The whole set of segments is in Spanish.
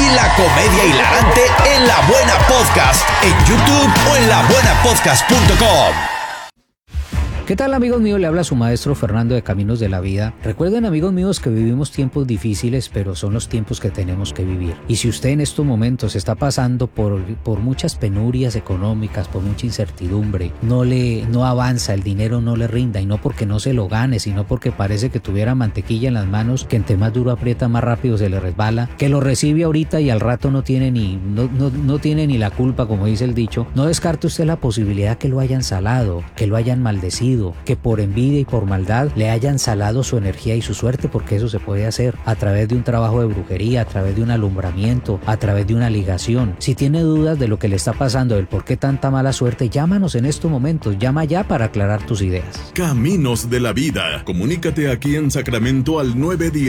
y la comedia hilarante en La Buena Podcast, en YouTube o en labuenapodcast.com. ¿Qué tal, amigos míos? Le habla su maestro Fernando de Caminos de la Vida. Recuerden, amigos míos, que vivimos tiempos difíciles, pero son los tiempos que tenemos que vivir. Y si usted en estos momentos está pasando por muchas penurias económicas, por mucha incertidumbre, no avanza, el dinero no le rinda, y no porque no se lo gane, sino porque parece que tuviera mantequilla en las manos, que entre más duro aprieta, más rápido se le resbala, que lo recibe ahorita y al rato no tiene ni la culpa, como dice el dicho, no descarte usted la posibilidad que lo hayan salado, que lo hayan maldecido, que por envidia y por maldad le hayan salado su energía y su suerte, porque eso se puede hacer a través de un trabajo de brujería, a través de un alumbramiento, a través de una ligación. Si tiene dudas de lo que le está pasando, del por qué tanta mala suerte, llámanos en estos momentos, llama ya para aclarar tus ideas. Caminos de la Vida. Comunícate aquí en Sacramento al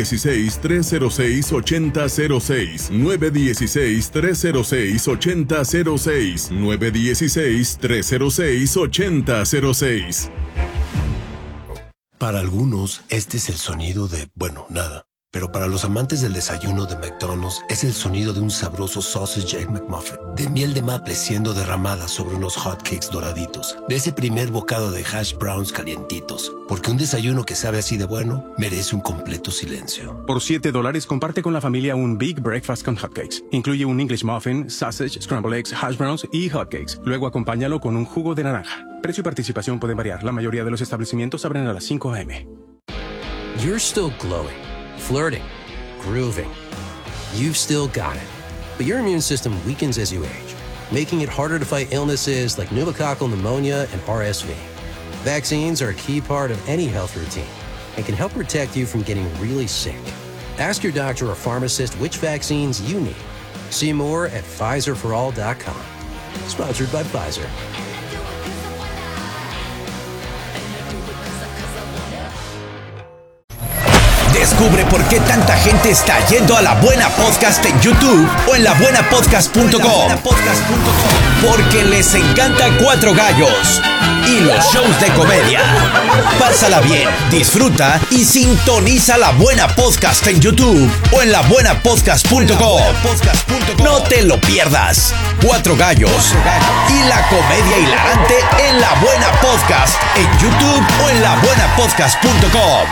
916-306-8006, 916-306-8006, 916-306-8006. Para algunos, este es el sonido de, nada. Pero para los amantes del desayuno de McDonald's, es el sonido de un sabroso Sausage Egg McMuffin, de miel de maple siendo derramada sobre unos hotcakes doraditos, de ese primer bocado de hash browns calientitos. Porque un desayuno que sabe así de bueno, merece un completo silencio. Por $7, comparte con la familia un Big Breakfast con hotcakes. Incluye un English muffin, sausage, scrambled eggs, hash browns y hotcakes. Luego acompáñalo con un jugo de naranja. Precio y participación pueden variar. La mayoría de los establecimientos abren a las 5 a.m. You're still glowing, flirting, grooving. You've still got it. But your immune system weakens as you age, making it harder to fight illnesses like pneumococcal pneumonia and RSV. Vaccines are a key part of any health routine and can help protect you from getting really sick. Ask your doctor or pharmacist which vaccines you need. See more at PfizerForAll.com. Sponsored by Pfizer. Descubre por qué tanta gente está yendo a La Buena Podcast en YouTube o en labuenapodcast.com. Porque les encanta Cuatro Gallos y los shows de comedia. Pásala bien, disfruta y sintoniza La Buena Podcast en YouTube o en labuenapodcast.com. No te lo pierdas. Cuatro Gallos y la comedia hilarante en La Buena Podcast en YouTube o en labuenapodcast.com.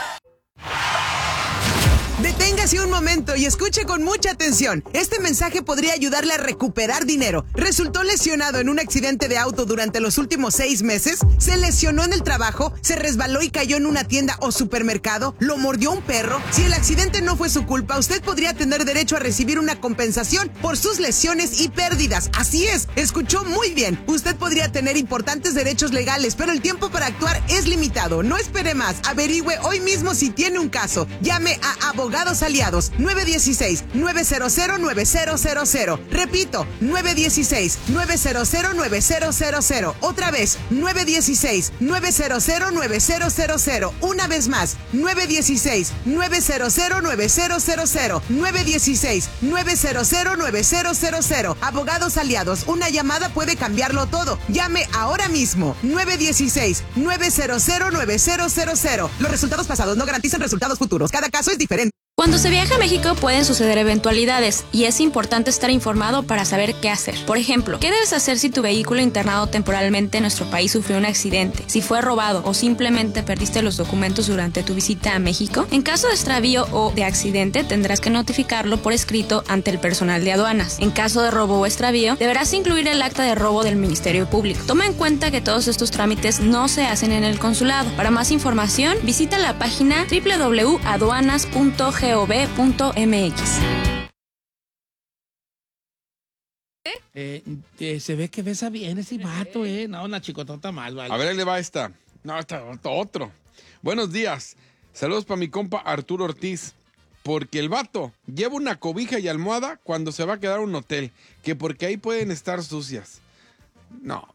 Deténgase un momento y escuche con mucha atención. Este mensaje podría ayudarle a recuperar dinero. ¿Resultó lesionado en un accidente de auto durante los últimos 6 meses? ¿Se lesionó en el trabajo? ¿Se resbaló y cayó en una tienda o supermercado? ¿Lo mordió un perro? Si el accidente no fue su culpa, usted podría tener derecho a recibir una compensación por sus lesiones y pérdidas. Así es, escuchó muy bien. Usted podría tener importantes derechos legales, pero el tiempo para actuar es limitado. No espere más. Averigüe hoy mismo si tiene un caso. Llame a Abogados Aliados 916-900-9000. Repito, 916-900-9000. Otra vez, 916-900-9000. Una vez más, 916-900-9000. 916-900-9000. Abogados Aliados, una llamada puede cambiarlo todo. Llame ahora mismo, 916-900-9000. Los resultados pasados no garantizan resultados futuros. Cada caso es diferente. Cuando se viaja a México pueden suceder eventualidades y es importante estar informado para saber qué hacer. Por ejemplo, ¿qué debes hacer si tu vehículo internado temporalmente en nuestro país sufrió un accidente, si fue robado o simplemente perdiste los documentos durante tu visita a México? En caso de extravío o de accidente tendrás que notificarlo por escrito ante el personal de aduanas. En caso de robo o extravío, deberás incluir el acta de robo del Ministerio Público. Toma en cuenta que todos estos trámites no se hacen en el consulado. Para más información, visita la página www.aduanas.gov.mx. Se ve que besa bien ese vato, No, una chicotota mal, vale. A ver, ahí le va esta. No, otro. Buenos días. Saludos para mi compa Arturo Ortiz. Porque el vato lleva una cobija y almohada cuando se va a quedar a un hotel. Que porque ahí pueden estar sucias. No.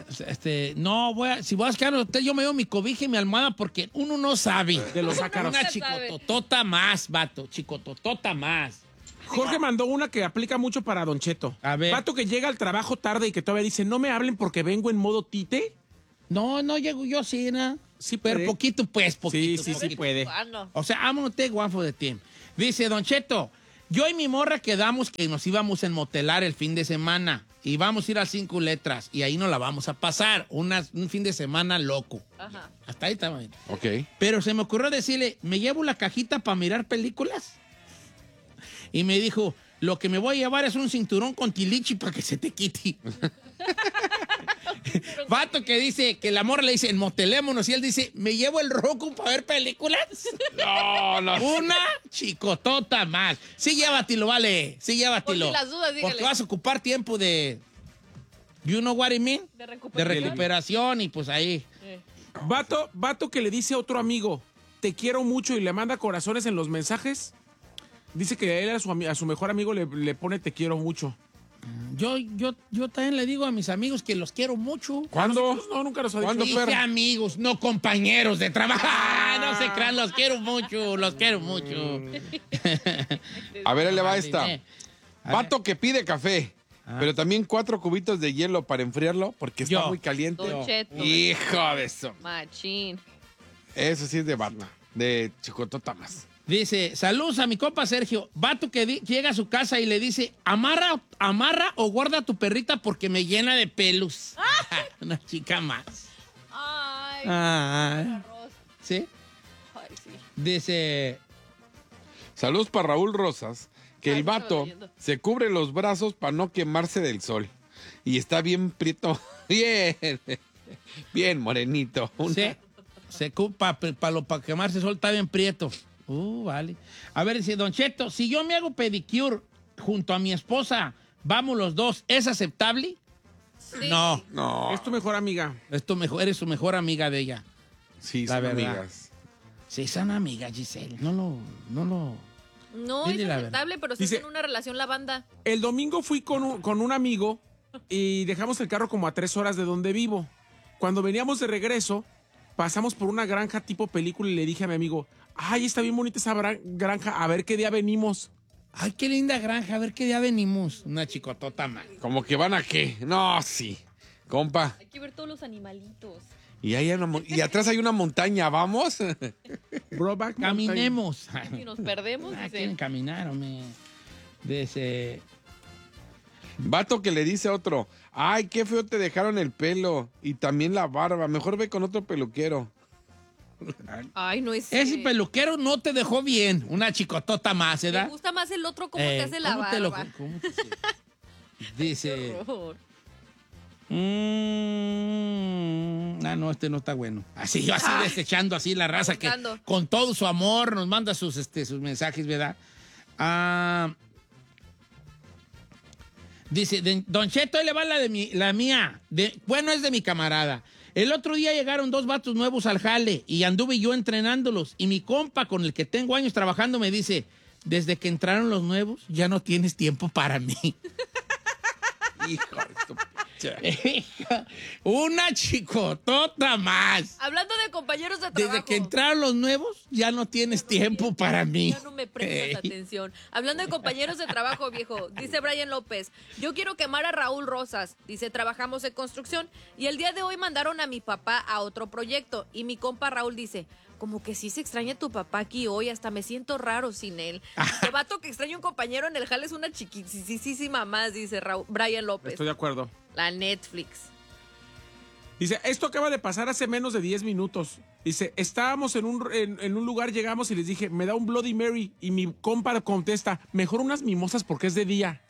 Si voy a quedar en el hotel, yo me llevo mi cobija y mi almohada porque uno no sabe. De los ácaros. Una chicototota más, vato. Chicototota más. Jorge mandó una que aplica mucho para Don Cheto. A ver. Vato que llega al trabajo tarde y que todavía dice, no me hablen porque vengo en modo tite. No llego yo, sí, ¿no? Sí, pero puede. poquito, pues, poquito. Sí puede. O sea, I'm gonna take one for the team. Dice, Don Cheto, Yo y mi morra quedamos que nos íbamos a enmotelar el fin de semana. Y vamos a ir a 5 letras. Y ahí nos la vamos a pasar. Un fin de semana loco. Ajá. Hasta ahí está bien. Ok. Pero se me ocurrió decirle, ¿me llevo la cajita para mirar películas? Y me dijo, lo que me voy a llevar es un cinturón con tilichi para que se te quite. Vato que dice, que la morra le dice, enmotelémonos. Y él dice, ¿me llevo el Roku para ver películas? No. Una chicotota más. Sí, llévatelo, vale. Sí, llévatelo. Por si las dudas, dígale. Porque vas a ocupar tiempo de... You know what I mean? De De recuperación y pues ahí. Vato que le dice a otro amigo, te quiero mucho y le manda corazones en los mensajes. Dice que él a su mejor amigo le pone te quiero mucho. Yo también le digo a mis amigos que los quiero mucho. ¿Cuándo? No, nunca los ha dicho. ¿Cuándo, Dije perro? amigos, no compañeros de trabajo. No se crean, los quiero mucho, los quiero mucho. A ver, ahí le va esta. A ver. Vato que pide café, pero también 4 cubitos de hielo para enfriarlo porque está Yo. muy caliente. Don Cheto. Hijo de eso. Machín. Eso sí es de vato. De chicotota más. Dice, saludos a mi compa Sergio. Vato que llega a su casa y le dice, amarra o guarda tu perrita porque me llena de pelos. Una chica más. Ay. Arroz. ¿Sí? Ay, sí. Dice, Saludos para Raúl Rosas, que Ay, el vato estaba leyendo. se cubre los brazos para no quemarse del sol. Y está bien prieto. Bien morenito. se ocupa para quemarse el sol, está bien prieto. Vale. A ver, dice Don Cheto, si yo me hago pedicure junto a mi esposa, vamos los dos, ¿es aceptable? Sí. No. Es tu mejor amiga. Eres su mejor amiga de ella. Sí, La son verdad. amigas. Sí, son amigas, Giselle. No lo... No, Dile es la aceptable, pero si Dice- es en una relación la banda. El domingo fui con un amigo y dejamos el carro como a 3 horas de donde vivo. Cuando veníamos de regreso, pasamos por una granja tipo película y le dije a mi amigo, ay, está bien bonita esa granja, a ver qué día venimos. Ay, qué linda granja, a ver qué día venimos. Una chicotota más. ¿Como que van a qué? No, sí. Compa. Hay que ver todos los animalitos. Y atrás hay una montaña, ¿vamos? Broback Caminemos. Si nos perdemos, Ah, dice. quieren caminar, hombre. Dice... Vato que le dice a otro, ay, qué feo te dejaron el pelo y también la barba, mejor ve con otro peluquero. Ay, no es. Ese peluquero no te dejó bien. Una chicotota más, Me ¿verdad? gusta más el otro como te hace la ¿cómo te lo- barba. cómo te- Dice... Qué horror. No, este no está bueno. Así desechando así la raza que Abusando. con todo su amor nos manda sus mensajes, ¿verdad? Dice, Don Cheto, ahí le va la mía. Bueno, es de mi camarada. El otro día llegaron 2 vatos nuevos al jale y anduve yo entrenándolos. Y mi compa, con el que tengo años trabajando, me dice, desde que entraron los nuevos, ya no tienes tiempo para mí. Hijo de tu pinche. Una chicotota más. Hablando de compañeros de trabajo. Desde que entraron los nuevos, ya no tienes tiempo para mí. Ya no me prestas atención. Hablando de compañeros de trabajo, viejo, dice Brian López, yo quiero quemar a Raúl Rosas. Dice, trabajamos en construcción y el día de hoy mandaron a mi papá a otro proyecto. Y mi compa Raúl dice, como que sí se extraña tu papá aquí hoy, hasta me siento raro sin él. El vato que extraña un compañero en el jale es una chiquisísima más, dice Brian López. Estoy de acuerdo. La Netflix. Dice, esto acaba de pasar hace menos de 10 minutos. Dice, estábamos en un lugar, llegamos y les dije, me da un Bloody Mary. Y mi compa contesta, mejor unas mimosas porque es de día.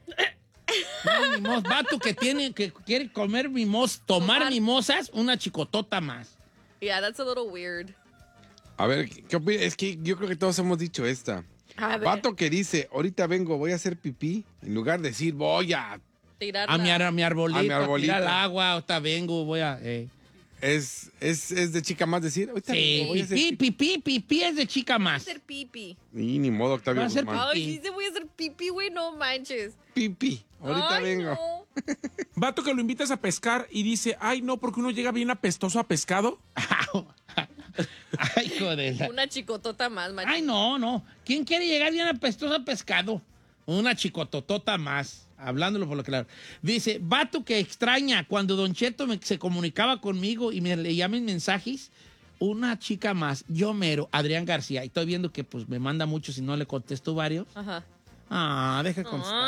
Vato que quiere comer tomar mimosas, una chicotota más. Yeah, that's a little weird. A ver, ¿qué opinas? Es que yo creo que todos hemos dicho esta. A ver. Vato que dice, ahorita vengo, voy a hacer pipí, en lugar de decir, voy a... A mi arbolito, A mi arbolito. a tirar al agua, ahorita vengo, voy a... Es de chica más decir, ahorita vengo, voy a hacer Sí, pipí es de chica Voy a más. hacer pipi. Y ni modo, Octavio Va a ser Guzmán. Ay, sí se voy a hacer pipi, güey, no manches. Pipí, ahorita Ay, vengo. no. Vato que lo invitas a pescar y dice, ay no, porque uno llega bien apestoso a pescado. Ay, joder. Una chicotota más, manches. Ay, no. ¿Quién quiere llegar bien apestoso a pescado? Una chicototota más. Hablándolo por lo claro. Dice, vato que extraña cuando Don Cheto se comunicaba conmigo y me leía mis mensajes. Una chica más. Yo mero, Adrián García. Y estoy viendo que pues me manda muchos y no le contesto varios. Ajá. Deja constar.